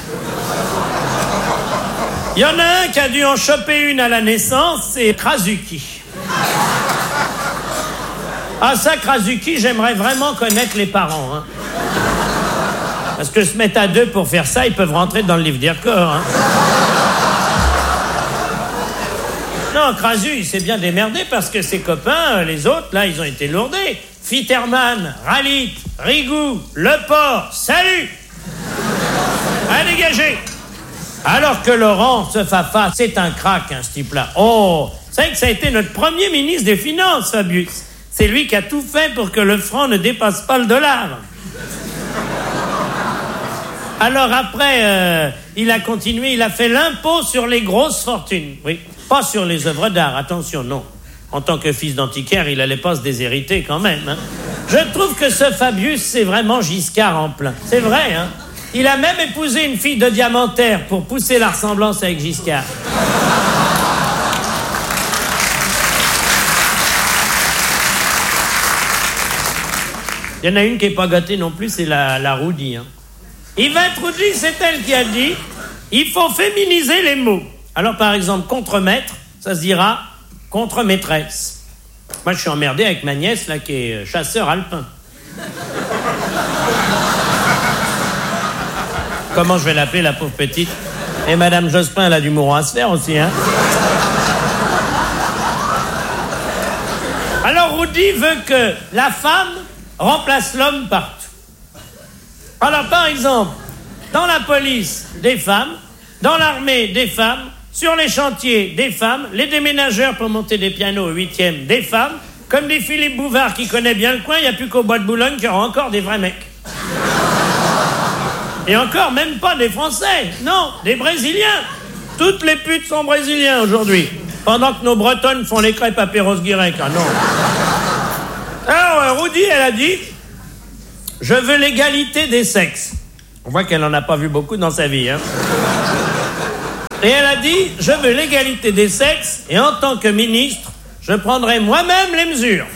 Il y en a un qui a dû en choper une à la naissance, c'est Krasuki. Ah, ça, Krasuki, j'aimerais vraiment connaître les parents, hein. Parce que se mettre à 2 pour faire ça, ils peuvent rentrer dans le livre des records, hein. Non, Krasu, il s'est bien démerdé parce que ses copains, les autres, là, ils ont été lourdés. Fitterman, Ralit, Rigou, Leport, salut! À dégager! Alors que Laurent, ce Fafa, c'est un crack, hein, ce type-là. Oh, c'est vrai que ça a été notre premier ministre des Finances, Fabius. C'est lui qui a tout fait pour que le franc ne dépasse pas le dollar. Alors après, il a continué, il a fait l'impôt sur les grosses fortunes. Oui, pas sur les œuvres d'art, attention, non. En tant que fils d'antiquaire, il allait pas se déshériter quand même, hein. Je trouve que ce Fabius, c'est vraiment Giscard en plein. C'est vrai, hein. Il a même épousé une fille de Diamantaire pour pousser la ressemblance avec Giscard. Il y en a une qui n'est pas gâtée non plus, c'est la Roudy, hein. Yvette Roudy, c'est elle qui a dit « Il faut féminiser les mots ». Alors, par exemple, contremaître, ça se dira contre-maîtresse. Moi, je suis emmerdé avec ma nièce, là, qui est chasseur alpin. Comment je vais l'appeler, la pauvre petite? Et Madame Jospin, elle a du mouron à se faire aussi, hein. Alors, Roudy veut que la femme remplace l'homme partout. Alors, par exemple, dans la police, des femmes, dans l'armée, des femmes, sur les chantiers, des femmes, les déménageurs pour monter des pianos au 8e, des femmes, comme dit Philippe Bouvard qui connaît bien le coin, il n'y a plus qu'au Bois de Boulogne qu'il y aura encore des vrais mecs. Et encore, même pas des Français, non, des Brésiliens. Toutes les putes sont brésiliens aujourd'hui, pendant que nos Bretonnes font les crêpes à Perros-Guirec, ah non. Alors, Roudy, elle a dit... Je veux l'égalité des sexes. On voit qu'elle n'en a pas vu beaucoup dans sa vie, hein. Et elle a dit, je veux l'égalité des sexes, et en tant que ministre, je prendrai moi-même les mesures.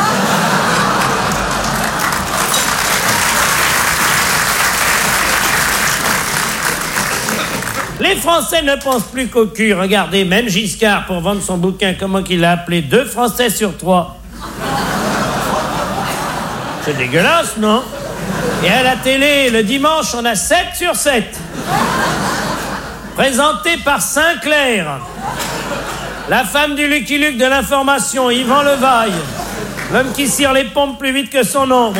Les Français ne pensent plus qu'au cul. Regardez, même Giscard, pour vendre son bouquin, comment qu'il l'a appelé, 2 Français sur 3. C'est dégueulasse, non? Et à la télé, le dimanche, on a 7 sur 7. Présenté par Sinclair. La femme du Lucky Luke de l'information, Yvan Levaille. L'homme qui cire les pompes plus vite que son ombre.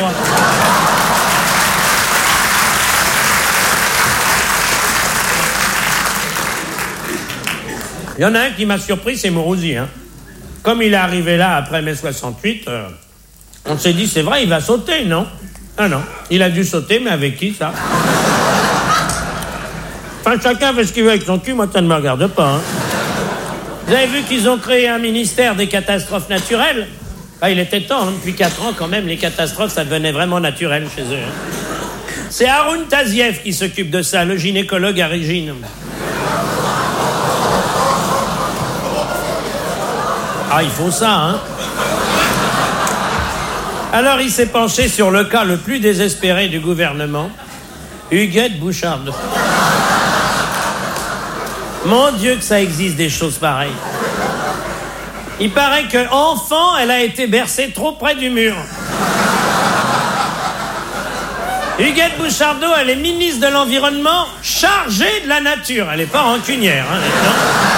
Il y en a un qui m'a surpris, c'est Mourouzi, hein. Comme il est arrivé là après mai 68... on s'est dit, c'est vrai, il va sauter, non? Ah non, il a dû sauter, mais avec qui, ça? Enfin, chacun fait ce qu'il veut avec son cul, moi, ça ne me regarde pas, hein. Vous avez vu qu'ils ont créé un ministère des catastrophes naturelles? Ah, il était temps, hein, depuis 4 ans, quand même, les catastrophes, ça devenait vraiment naturel chez eux, hein. C'est Haroun Taziev qui s'occupe de ça, le gynécologue à Régine. Ah, il faut ça, hein. Alors, il s'est penché sur le cas le plus désespéré du gouvernement, Huguette Bouchard. Mon Dieu que ça existe des choses pareilles. Il paraît que enfant, elle a été bercée trop près du mur. Huguette Bouchardot, elle est ministre de l'Environnement chargée de la nature. Elle n'est pas rancunière, hein, non.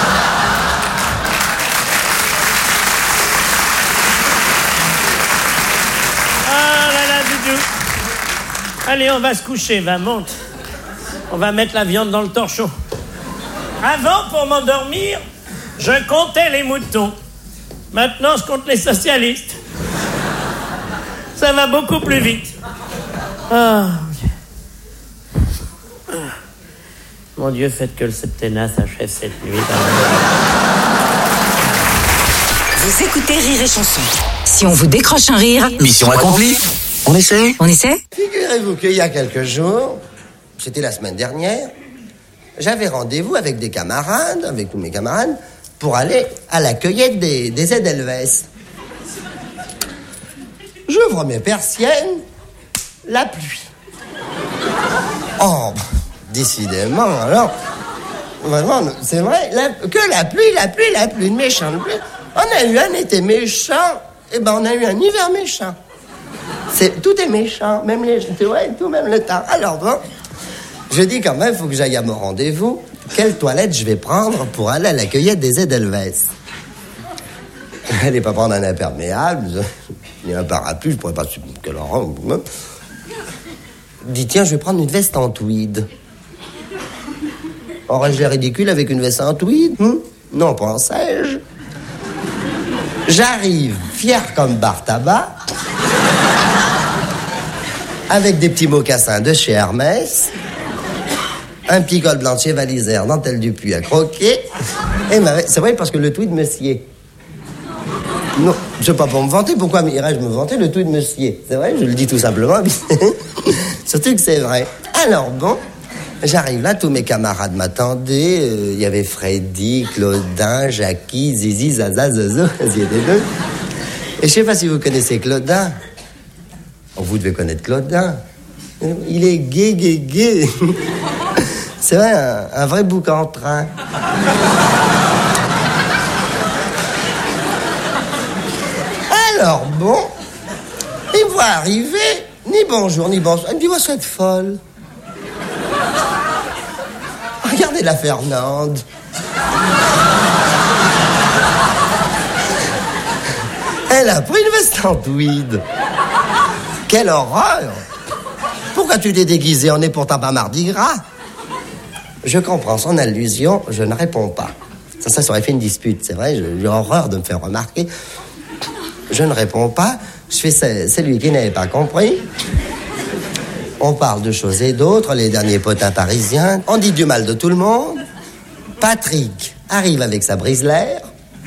Ah là là, Doudou. Allez, on va se coucher, va, monte. On va mettre la viande dans le torchon. Avant, pour m'endormir, je comptais les moutons. Maintenant, je compte les socialistes. Ça va beaucoup plus vite. Oh, mon Dieu, faites que le septennat s'achève cette nuit. Vous écoutez Rire et Chanson. Si on vous décroche un rire... Mission accomplie. On essaie? On essaie? Figurez-vous qu'il y a quelques jours, c'était la semaine dernière, j'avais rendez-vous avec des camarades, avec tous mes camarades, pour aller à la cueillette des Edelweiss. J'ouvre mes persiennes, la pluie. Oh, décidément, alors, vraiment, c'est vrai, que la pluie, une méchante pluie. On a eu un été méchant, et ben on a eu un hiver méchant. Tout est méchant, même tout, même le temps. Alors bon, je dis quand même, il faut que j'aille à mon rendez-vous. Quelle toilette je vais prendre pour aller à la cueillette des Edelweiss? Allez pas prendre un imperméable, ni un parapluie, je pourrais pas... Quelle horreur. Dis tiens, je vais prendre une veste en tweed. Aurais-je l'air ridicule avec une veste en tweed? Non, pensais-je. J'arrive, fier comme bar tabac, avec des petits mocassins de chez Hermès, un petit col blanc Chevalier, dentelle du Puy à croquer, et c'est vrai parce que le tweed me sied. Non, c'est pas pour me vanter, pourquoi irais-je me vanter? Le tweed me sied. C'est vrai, je le dis tout simplement, surtout que c'est vrai. Alors bon, j'arrive là, tous mes camarades m'attendaient, il y avait Freddy, Claudin, Jackie, Zizi, Zaza, Zozo, il y avait deux. Et je sais pas si vous connaissez Claudin. Oh, vous devez connaître Claudin. Il est gay. C'est vrai, un vrai bouc en train. Alors bon, il me voit arriver, ni bonjour, ni bonsoir. Il me dit, moi, cette folle. Regardez la Fernande. Elle a pris une veste en tweed. Quelle horreur! Pourquoi tu t'es déguisé? On n'est pourtant pas Mardi Gras. Je comprends son allusion, je ne réponds pas. Ça aurait fait une dispute, c'est vrai, j'ai horreur de me faire remarquer. Je ne réponds pas, je fais celui qui n'avait pas compris. On parle de choses et d'autres, les derniers potins parisiens. On dit du mal de tout le monde. Patrick arrive avec sa brise-l'air.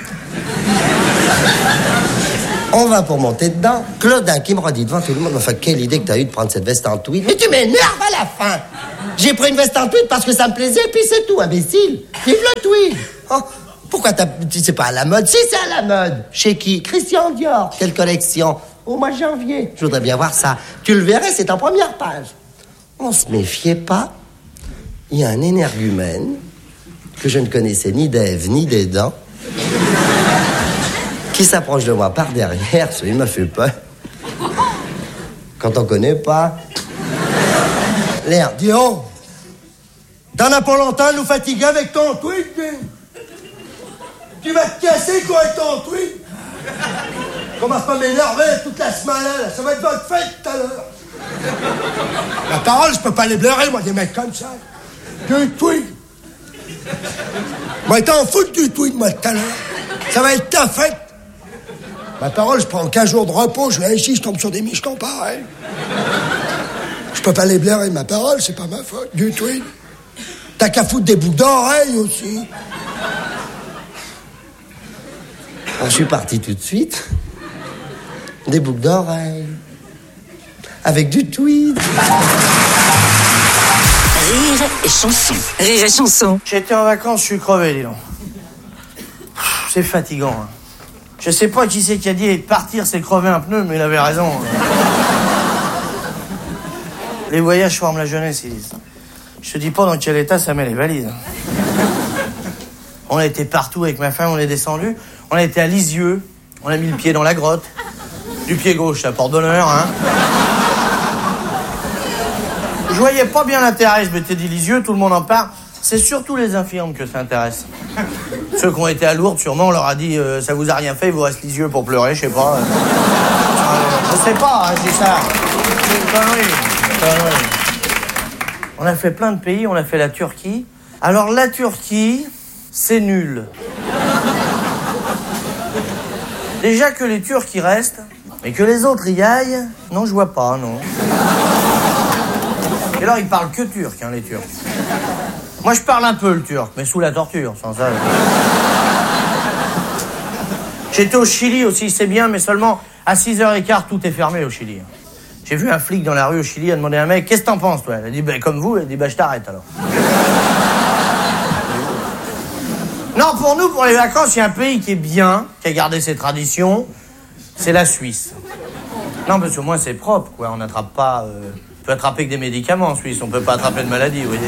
On va pour monter dedans. Claudin qui me redit devant tout le monde, enfin, quelle idée que t'as eu de prendre cette veste en tweed. Mais tu m'énerves à la fin. J'ai pris une veste en tweed parce que ça me plaisait, puis c'est tout, imbécile. Vive le tweed. Oh, pourquoi c'est pas à la mode? Si, c'est à la mode. Chez qui? Christian Dior. Quelle collection? Au mois de janvier. Je voudrais bien voir ça. Tu le verrais, c'est en première page. On se méfiait pas. Il y a un énergumène que je ne connaissais ni d'Ève ni des dents qui s'approche de moi par derrière. Il m'a fait peur. Quand on connaît pas. L'air. Dis donc, t'en as pas longtemps à nous fatiguer avec ton tweet. Tu vas te casser quoi avec ton tweet. Commence pas à m'énerver toute la semaine là. Ça va être votre fête tout à l'heure. La parole, je peux pas les blairer, moi, des mecs comme ça. Du tweet. Moi, t'en fous du tweet, moi, tout à l'heure. Ça va être ta fête. Ma parole, je prends 15 jours de repos, je vais ici, je tombe sur des michetons pareils. Je peux pas les blairer, ma parole, c'est pas ma faute, du tweet. T'as qu'à foutre des boucles d'oreilles aussi. Alors, je suis parti tout de suite. Des boucles d'oreilles. Avec du tweed. Rire et chanson. Rire et chanson. J'étais en vacances, je suis crevé, dis donc. C'est fatigant. Hein. Je sais pas qui c'est qui a dit partir, c'est crever un pneu, mais il avait raison. Les voyages forment la jeunesse, ils disent. Je te dis pas dans quel état ça met les valises. On a été partout avec ma femme, on est descendu. On a été à Lisieux, on a mis le pied dans la grotte. Du pied gauche à Port-Bonheur, hein. voyais pas bien l'intérêt, je m'étais dit Lisieux, tout le monde en parle. C'est surtout les infirmes que ça intéresse. Ceux qui ont été à Lourdes, sûrement, on leur a dit ça vous a rien fait, il vous reste Lisieux pour pleurer, je sais pas. Je sais pas, hein, je dis ça. C'est une connerie. On a fait plein de pays, on a fait la Turquie. Alors la Turquie, c'est nul. Déjà que les Turcs y restent, mais que les autres y aillent, non, je vois pas, non. Et alors, ils parlent que turc, hein, les Turcs. Moi, je parle un peu le turc, mais sous la torture, sans ça. J'étais au Chili aussi, c'est bien, mais seulement à 6h15, tout est fermé au Chili. J'ai vu un flic dans la rue au Chili, a demandé à un mec, qu'est-ce que t'en penses, toi? Il a dit, ben, comme vous, il a dit, ben, je t'arrête, alors. Non, pour nous, pour les vacances, il y a un pays qui est bien, qui a gardé ses traditions, c'est la Suisse. Non, parce qu'au moins, c'est propre, quoi, on n'attrape pas... On peut attraper que des médicaments en Suisse, on peut pas attraper de maladie, vous voyez.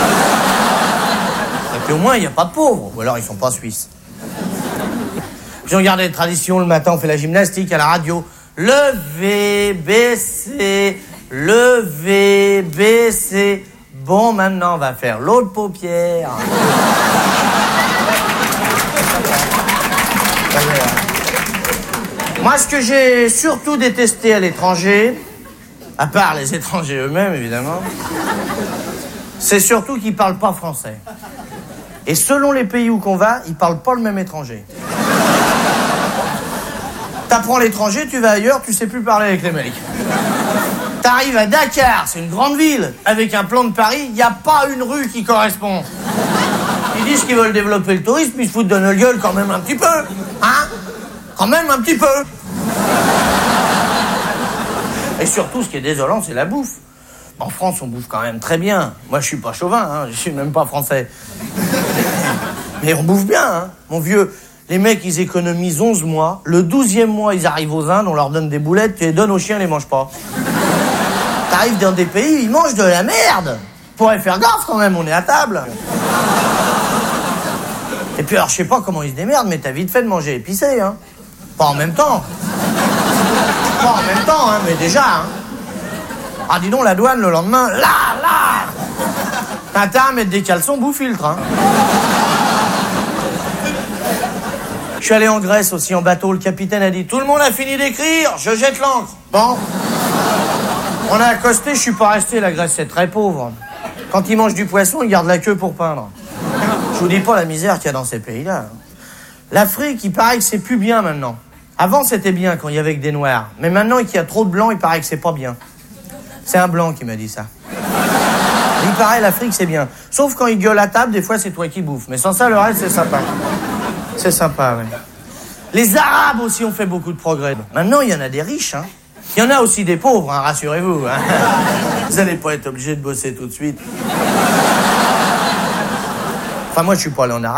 Et puis au moins, il n'y a pas de pauvres, ou alors ils sont pas suisses. Puis on garde les traditions, le matin on fait la gymnastique à la radio. Lever, baisser, lever, baisser. Bon, maintenant on va faire l'autre paupière. Moi, ce que j'ai surtout détesté à l'étranger, à part les étrangers eux-mêmes, évidemment, c'est surtout qu'ils parlent pas français. Et selon les pays où qu'on va, ils parlent pas le même étranger. T'apprends l'étranger, tu vas ailleurs, tu sais plus parler avec les mecs. T'arrives à Dakar, c'est une grande ville, avec un plan de Paris, il n'y a pas une rue qui correspond. Ils disent qu'ils veulent développer le tourisme, ils se foutent de notre gueule quand même un petit peu. Hein? Quand même un petit peu. Et surtout, ce qui est désolant, c'est la bouffe. En France, on bouffe quand même très bien. Moi, je suis pas chauvin, hein, je suis même pas français. Mais on bouffe bien, hein. Mon vieux, les mecs, ils économisent 11 mois. Le 12e mois, ils arrivent aux Indes, on leur donne des boulettes, tu les donnes aux chiens, ils les mangent pas. T'arrives dans des pays, ils mangent de la merde. Pourrait faire gaffe quand même, on est à table. Et puis alors, je sais pas comment ils se démerdent, mais t'as vite fait de manger épicé, hein. Pas en même temps. Pas en même temps, hein, mais déjà, hein. Ah, dis donc, la douane, le lendemain, là t'as intérêt à mettre des caleçons bout-filtre, hein. Je suis allé en Grèce aussi, en bateau, le capitaine a dit, tout le monde a fini d'écrire, je jette l'ancre. Bon. On a accosté, je suis pas resté, la Grèce, c'est très pauvre. Quand ils mangent du poisson, ils gardent la queue pour peindre. Je vous dis pas la misère qu'il y a dans ces pays-là. L'Afrique, il paraît que c'est plus bien maintenant. Avant, c'était bien quand il y avait que des noirs. Mais maintenant qu'il y a trop de blancs, il paraît que c'est pas bien. C'est un blanc qui m'a dit ça. Il paraît, l'Afrique, c'est bien. Sauf quand il gueule à table, des fois, c'est toi qui bouffes. Mais sans ça, le reste, c'est sympa. C'est sympa, oui. Les Arabes aussi ont fait beaucoup de progrès. Maintenant, il y en a des riches, hein. Il y en a aussi des pauvres, hein, rassurez-vous. Hein. Vous n'allez pas être obligé de bosser tout de suite. Enfin, moi, je suis pas allé en Arabe.